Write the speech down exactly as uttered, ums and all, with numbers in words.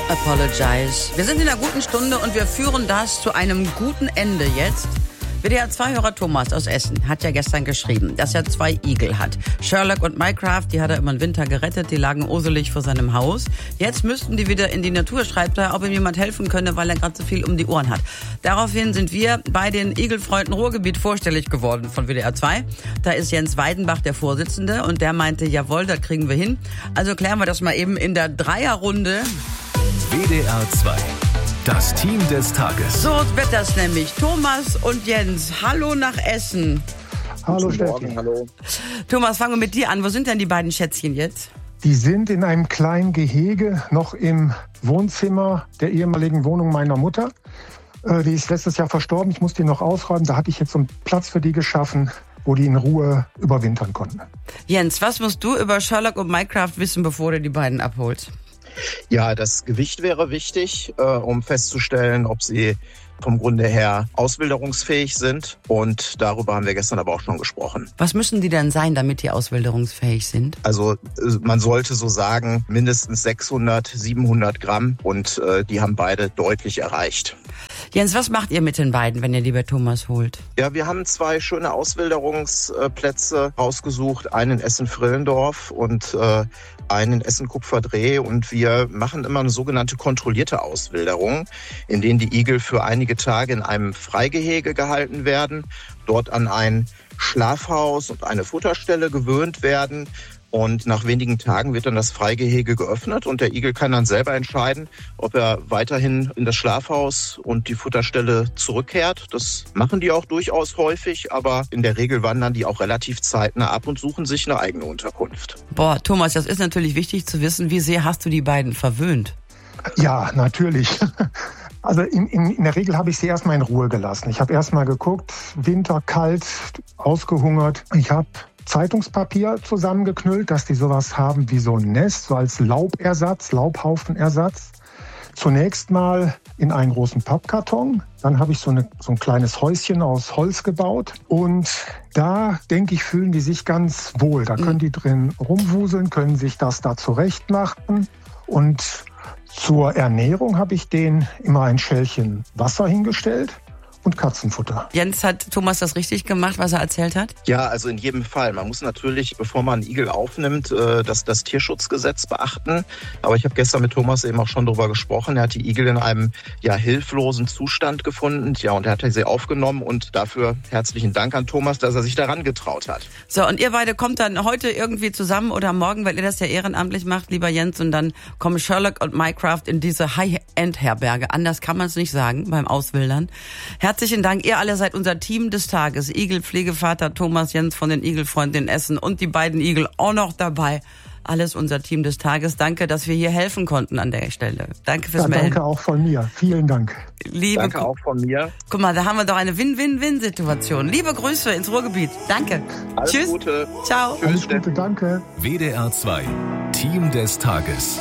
Apologize. Wir sind in einer guten Stunde und wir führen das zu einem guten Ende jetzt. W D R zwei-Hörer Thomas aus Essen hat ja gestern geschrieben, dass er zwei Igel hat. Sherlock und Mycraft, die hat er immer im Winter gerettet, die lagen oselig vor seinem Haus. Jetzt müssten die wieder in die Natur, schreibt er, ob ihm jemand helfen könne, weil er gerade so viel um die Ohren hat. Daraufhin sind wir bei den Igelfreunden Ruhrgebiet vorstellig geworden von W D R zwei. Da ist Jens Weidenbach der Vorsitzende und der meinte, jawohl, das kriegen wir hin. Also klären wir das mal eben in der Dreierrunde. W D R zwei. Das Team des Tages. So wird das nämlich. Thomas und Jens, hallo nach Essen. Hallo Steffi. Hallo. Thomas, fangen wir mit dir an. Wo sind denn die beiden Schätzchen jetzt? Die sind in einem kleinen Gehege noch im Wohnzimmer der ehemaligen Wohnung meiner Mutter. Äh, die ist letztes Jahr verstorben. Ich musste die noch ausräumen. Da hatte ich jetzt so einen Platz für die geschaffen, wo die in Ruhe überwintern konnten. Jens, was musst du über Sherlock und Mycraft wissen, bevor du die beiden abholst? Ja, das Gewicht wäre wichtig, äh, um festzustellen, ob sie vom Grunde her auswilderungsfähig sind. Und darüber haben wir gestern aber auch schon gesprochen. Was müssen die denn sein, damit die auswilderungsfähig sind? Also man sollte so sagen, mindestens sechshundert, siebenhundert Gramm. Und äh, die haben beide deutlich erreicht. Jens, was macht ihr mit den beiden, wenn ihr die bei Thomas holt? Ja, wir haben zwei schöne Auswilderungsplätze rausgesucht. Einen in Essen-Frillendorf und äh, einen in Essen-Kupferdreh. Und wir machen immer eine sogenannte kontrollierte Auswilderung, in denen die Igel für einige Tage in einem Freigehege gehalten werden, dort an ein Schlafhaus und eine Futterstelle gewöhnt werden. Und nach wenigen Tagen wird dann das Freigehege geöffnet und der Igel kann dann selber entscheiden, ob er weiterhin in das Schlafhaus und die Futterstelle zurückkehrt. Das machen die auch durchaus häufig, aber in der Regel wandern die auch relativ zeitnah ab und suchen sich eine eigene Unterkunft. Boah, Thomas, das ist natürlich wichtig zu wissen. Wie sehr hast du die beiden verwöhnt? Ja, natürlich. Also in, in, in der Regel habe ich sie erstmal in Ruhe gelassen. Ich habe erstmal geguckt, Winter, kalt, ausgehungert. Ich habe Zeitungspapier zusammengeknüllt, dass die sowas haben wie so ein Nest, so als Laubersatz, Laubhaufenersatz. Zunächst mal in einen großen Pappkarton. Dann habe ich so, eine, so ein kleines Häuschen aus Holz gebaut. Und da, denke ich, fühlen die sich ganz wohl. Da können die drin rumwuseln, können sich das da zurecht machen. Und zur Ernährung habe ich denen immer ein Schälchen Wasser hingestellt und Katzenfutter. Jens, hat Thomas das richtig gemacht, was er erzählt hat? Ja, also in jedem Fall. Man muss natürlich, bevor man einen Igel aufnimmt, das, das Tierschutzgesetz beachten. Aber ich habe gestern mit Thomas eben auch schon darüber gesprochen. Er hat die Igel in einem ja hilflosen Zustand gefunden. Ja, und er hat sie aufgenommen. Und dafür herzlichen Dank an Thomas, dass er sich daran getraut hat. So, und ihr beide kommt dann heute irgendwie zusammen oder morgen, weil ihr das ja ehrenamtlich macht, lieber Jens. Und dann kommen Sherlock und Mycraft in diese High-End-Herberge. Anders kann man es nicht sagen beim Auswildern. Herzlichen Dank, ihr alle seid unser Team des Tages. Igel-Pflegevater Thomas Jens von den Igelfreunden in Essen und die beiden Igel auch noch dabei. Alles unser Team des Tages. Danke, dass wir hier helfen konnten an der Stelle. Danke fürs ja, Melden. Danke auch von mir. Vielen Dank. Liebe danke auch von mir. Guck mal, da haben wir doch eine Win-Win-Win-Situation. Liebe Grüße ins Ruhrgebiet. Danke. Alles Tschüss. Gute. Ciao. Alles Gute, danke. W D R zwei. Team des Tages.